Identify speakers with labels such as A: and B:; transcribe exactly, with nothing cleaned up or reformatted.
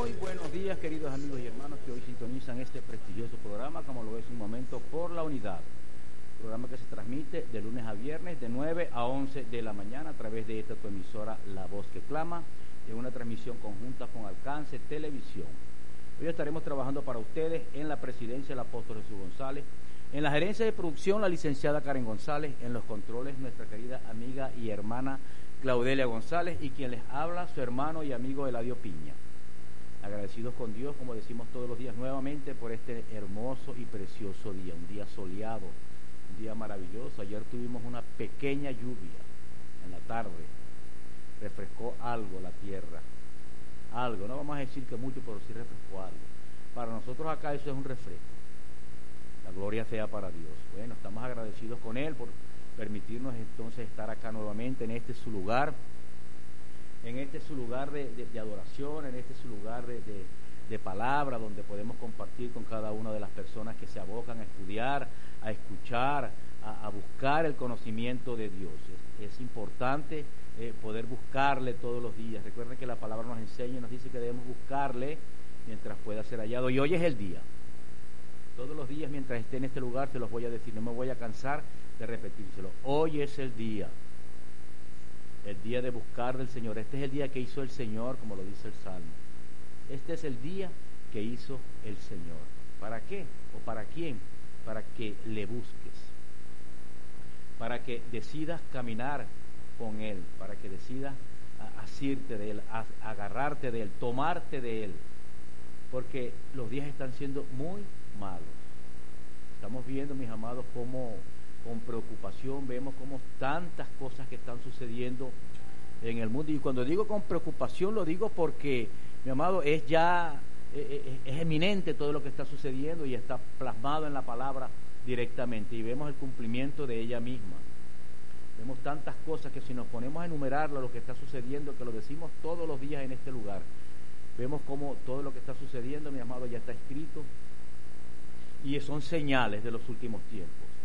A: Muy buenos días, queridos amigos y hermanos que hoy sintonizan este prestigioso programa, como lo es un momento por la unidad. Programa que se transmite de lunes a viernes de nueve a once de la mañana a través de esta tu emisora La Voz que Clama, en una transmisión conjunta con Alcance Televisión. Hoy estaremos trabajando para ustedes en la presidencia el apóstol Jesús González, en la gerencia de producción la licenciada Karen González, en los controles nuestra querida amiga y hermana Claudelia González y quien les habla su hermano y amigo Eladio Piña. Agradecidos con Dios, como decimos todos los días, nuevamente por este hermoso y precioso día, un día soleado, un día maravilloso. Ayer tuvimos una pequeña lluvia en la tarde, refrescó algo la tierra, algo, no vamos a decir que mucho, pero sí refrescó algo. Para nosotros acá eso es un refresco, la gloria sea para Dios. Bueno, estamos agradecidos con Él por permitirnos entonces estar acá nuevamente en este su lugar, en este su lugar de, de, de adoración, en este su lugar de, de, de palabra, donde podemos compartir con cada una de las personas que se abocan a estudiar, a escuchar, a, a buscar el conocimiento de Dios. Es, es importante eh, poder buscarle todos los días. Recuerden que la palabra nos enseña y nos dice que debemos buscarle mientras pueda ser hallado, y hoy es el día. Todos los días mientras esté en este lugar se los voy a decir, no me voy a cansar de repetírselo. Hoy es el día, el día de buscar del Señor. Este es el día que hizo el Señor, como lo dice el Salmo. Este es el día que hizo el Señor. ¿Para qué? ¿O para quién? Para que le busques, para que decidas caminar con Él, para que decidas asirte de Él, a, agarrarte de Él, tomarte de Él, porque los días están siendo muy malos. Estamos viendo, mis amados, cómo con preocupación vemos cómo tantas cosas que están sucediendo en el mundo, y cuando digo con preocupación lo digo porque, mi amado, es ya es, es eminente todo lo que está sucediendo y está plasmado en la palabra directamente, y vemos el cumplimiento de ella misma. Vemos tantas cosas que si nos ponemos a enumerarlo, lo que está sucediendo, que lo decimos todos los días en este lugar, vemos cómo todo lo que está sucediendo, mi amado, ya está escrito y son señales de los últimos tiempos.